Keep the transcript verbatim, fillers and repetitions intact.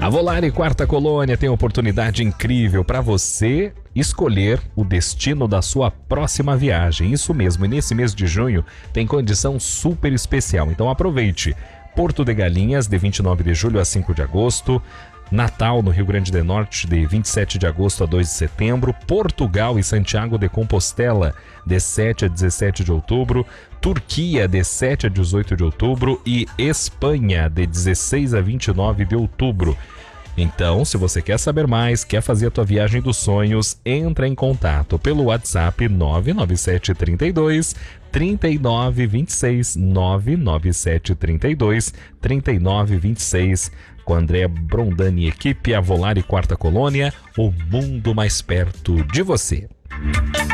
A Volare Quarta Colônia tem oportunidade incrível para você escolher o destino da sua próxima viagem. Isso mesmo, e nesse mês de junho tem condição super especial, então aproveite. Porto de Galinhas, de vinte e nove de julho a cinco de agosto. Natal, no Rio Grande do Norte, de vinte e sete de agosto a dois de setembro. Portugal e Santiago de Compostela, de sete a dezessete de outubro. Turquia, de sete a dezoito de outubro. E Espanha, de dezesseis a vinte e nove de outubro. Então, se você quer saber mais, quer fazer a tua viagem dos sonhos, entra em contato pelo WhatsApp nove nove sete três dois, três nove dois seis, nove nove sete três dois, três nove dois seis. Com André Brondani e equipe, a Volare Quarta Colônia, o mundo mais perto de você.